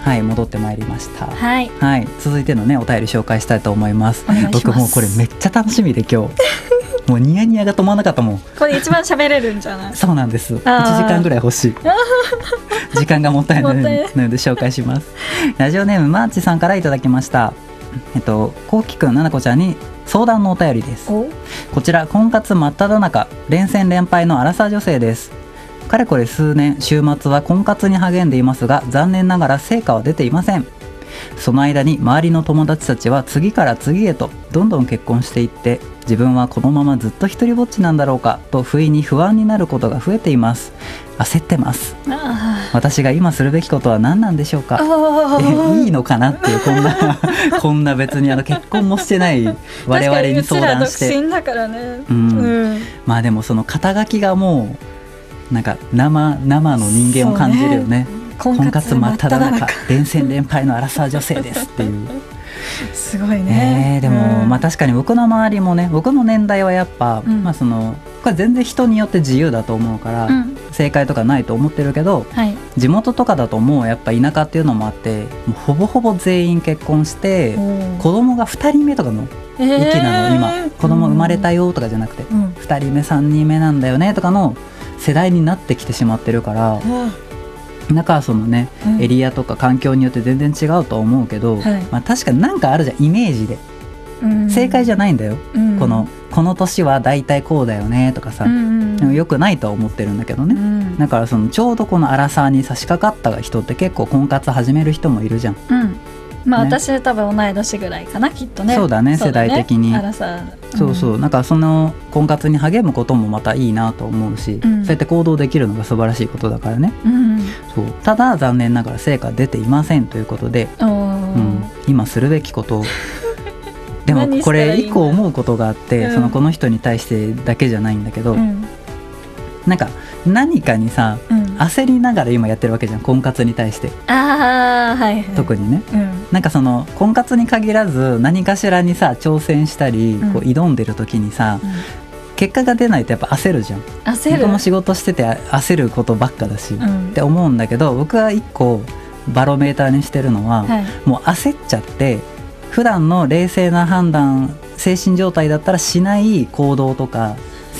はい、戻ってまいりました。 はい、 はい、続いてのねお便り紹介したいと思います。 お願いします。 僕もうこれめっちゃ楽しみで今日もうニヤニヤが止まらなかったもん。 これ一番喋れるんじゃないそうなんです。1時間ぐらい欲しい時間がもったいないので紹介します。ラジオネームマーチさんからいただきました。こうきくん、ななこちゃんに相談のお便りです。こちら婚活真っ只中、連戦連敗のアラサー女性です。かれこれ数年、週末は婚活に励んでいますが、残念ながら成果は出ていません。その間に周りの友達たちは次から次へとどんどん結婚していって、自分はこのままずっと一人ぼっちなんだろうかと不意に不安になることが増えています。焦ってます。私が今するべきことは何なんでしょうか。いいのかなっていうこんな別に結婚もしてない我々に相談して、 うちら独身だからね、 まあでもその肩書きがもうなんか生の人間を感じるよね。婚活真っ只中、連戦連敗のアラサー女性ですっていうすごいね。 でも、まあ確かに僕の周りもね、僕の年代はやっぱ、まあこれ全然人によって自由だと思うから、正解とかないと思ってるけど、地元とかだともうやっぱ田舎っていうのもあって、もうほぼほぼ全員結婚して子供が2人目とかの域なの、今子供生まれたよとかじゃなくて、2人目3人目なんだよねとかの世代になってきてしまってるから、だからそのね、エリアとか環境によって全然違うと思うけど、まあ、確かになんかあるじゃん、イメージで、正解じゃないんだよ、この年はだいたいこうだよねとかさ、でもよくないとは思ってるんだけどね、だからそのちょうどこのアラサーに差し掛かった人って結構婚活始める人もいるじゃん。 まあ私多分同い年ぐらいかな、きっとね。 そうだね、世代的に。 そうそう、なんかその婚活に励むこともまたいいなと思うし、そうやって行動できるのが素晴らしいことだからね。そう、ただ残念ながら成果出ていませんということで、今するべきことをでもこれ一個思うことがあって、この人に対してだけじゃないんだけど、なんか何かにさ、焦りながら今やってるわけじゃん、婚活に対して。特にね、なんかその婚活に限らず何かしらにさ挑戦したり、こう挑んでる時にさ、結果が出ないとやっぱ焦るじゃん。僕も仕事してて焦ることばっかだし、って思うんだけど、僕は一個バロメーターにしてるのは、もう焦っちゃって普段の冷静な判断、精神状態だったらしない行動とか